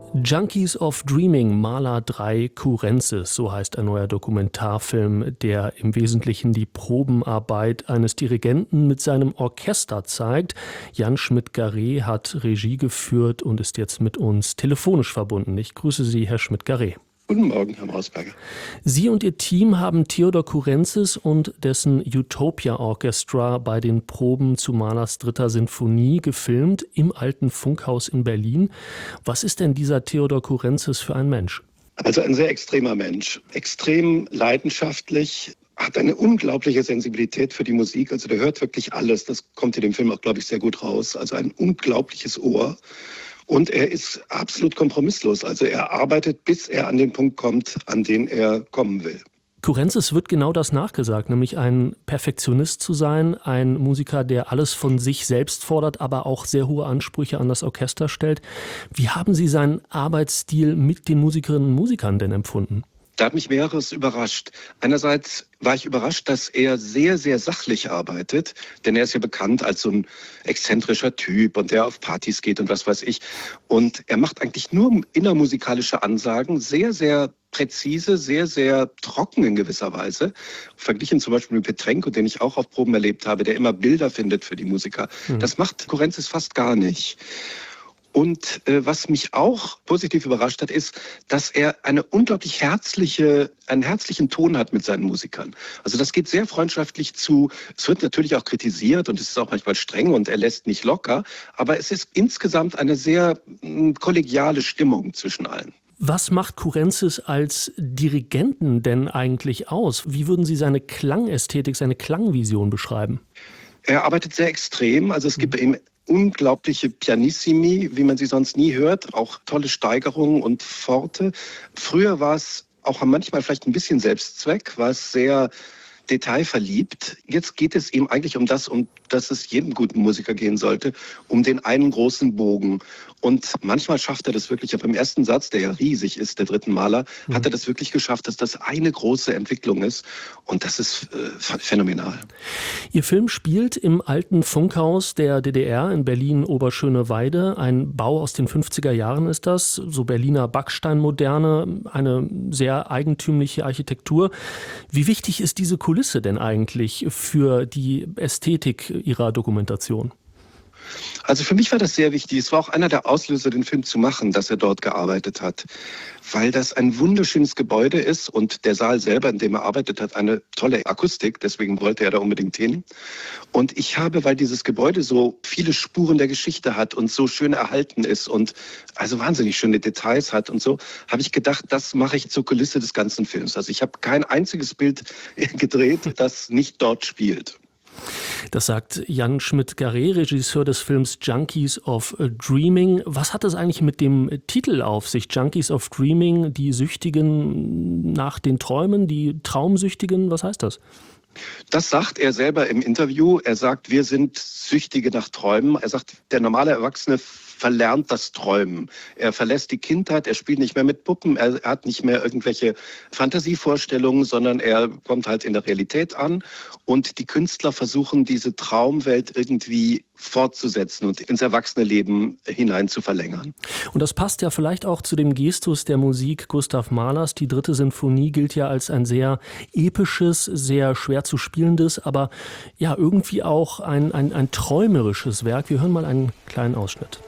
Junkies of Dreaming, Mahler 3 Kurenzis, so heißt ein neuer Dokumentarfilm, der im Wesentlichen die Probenarbeit eines Dirigenten mit seinem Orchester zeigt. Jan Schmidt-Garé hat Regie geführt und ist jetzt mit uns telefonisch verbunden. Ich grüße Sie, Herr Schmidt-Garé. Guten Morgen, Herr Mausberger. Sie und Ihr Team haben Theodor Kurenzis und dessen Utopia Orchestra bei den Proben zu Mahlers 3. Sinfonie gefilmt im Alten Funkhaus in Berlin. Was ist denn dieser Theodor Kurenzis für ein Mensch? Also ein sehr extremer Mensch, extrem leidenschaftlich, hat eine unglaubliche Sensibilität für die Musik. Also der hört wirklich alles. Das kommt in dem Film auch, glaube ich, sehr gut raus. Also ein unglaubliches Ohr. Und er ist absolut kompromisslos. Also er arbeitet, bis er an den Punkt kommt, an den er kommen will. Kurenzis wird genau das nachgesagt, nämlich ein Perfektionist zu sein, ein Musiker, der alles von sich selbst fordert, aber auch sehr hohe Ansprüche an das Orchester stellt. Wie haben Sie seinen Arbeitsstil mit den Musikerinnen und Musikern denn empfunden? Da hat mich mehreres überrascht. Einerseits war ich überrascht, dass er sehr, sehr sachlich arbeitet, denn er ist ja bekannt als so ein exzentrischer Typ und der auf Partys geht und was weiß ich. Und er macht eigentlich nur innermusikalische Ansagen, sehr, sehr präzise, sehr, sehr trocken in gewisser Weise. Verglichen zum Beispiel mit Petrenko, den ich auch auf Proben erlebt habe, der immer Bilder findet für die Musiker. Das macht Kurenzis fast gar nicht. Und was mich auch positiv überrascht hat, ist, dass er einen herzlichen Ton hat mit seinen Musikern. Also das geht sehr freundschaftlich zu. Es wird natürlich auch kritisiert und es ist auch manchmal streng und er lässt nicht locker. Aber es ist insgesamt eine sehr kollegiale Stimmung zwischen allen. Was macht Kurenzis als Dirigenten denn eigentlich aus? Wie würden Sie seine Klangästhetik, seine Klangvision beschreiben? Er arbeitet sehr extrem. Also es gibt bei ihm unglaubliche Pianissimi, wie man sie sonst nie hört, auch tolle Steigerungen und Forte. Früher war es auch manchmal vielleicht ein bisschen Selbstzweck, war es sehr detailverliebt. Jetzt geht es ihm eigentlich um das es jedem guten Musiker gehen sollte, um den einen großen Bogen. Und manchmal schafft er das wirklich, aber im ersten Satz, der ja riesig ist, der dritten Mahler, hat er das wirklich geschafft, dass das eine große Entwicklung ist. Und das ist phänomenal. Ihr Film spielt im Alten Funkhaus der DDR in Berlin-Oberschöneweide. Ein Bau aus den 50er Jahren ist das, so Berliner Backsteinmoderne, eine sehr eigentümliche Architektur. Wie wichtig ist diese Kulisse denn eigentlich für die Ästhetik Ihrer Dokumentation? Also für mich war das sehr wichtig. Es war auch einer der Auslöser, den Film zu machen, dass er dort gearbeitet hat. Weil das ein wunderschönes Gebäude ist und der Saal selber, in dem er arbeitet hat, eine tolle Akustik. Deswegen wollte er da unbedingt hin. Und ich habe, weil dieses Gebäude so viele Spuren der Geschichte hat und so schön erhalten ist und also wahnsinnig schöne Details hat und so, habe ich gedacht, das mache ich zur Kulisse des ganzen Films. Also ich habe kein einziges Bild gedreht, das nicht dort spielt. Das sagt Jan Schmidt-Garé, Regisseur des Films Junkies of Dreaming. Was hat es eigentlich mit dem Titel auf sich? Junkies of Dreaming, die Süchtigen nach den Träumen, die Traumsüchtigen, was heißt das? Das sagt er selber im Interview. Er sagt, wir sind Süchtige nach Träumen. Er sagt, der normale Erwachsene verlernt das Träumen. Er verlässt die Kindheit, er spielt nicht mehr mit Puppen, er hat nicht mehr irgendwelche Fantasievorstellungen, sondern er kommt halt in der Realität an. Und die Künstler versuchen, diese Traumwelt irgendwie fortzusetzen und ins Erwachsene-Leben hinein zu verlängern. Und das passt ja vielleicht auch zu dem Gestus der Musik Gustav Mahlers. Die 3. Sinfonie gilt ja als ein sehr episches, sehr schwer zu spielendes, aber ja irgendwie auch ein träumerisches Werk. Wir hören mal einen kleinen Ausschnitt.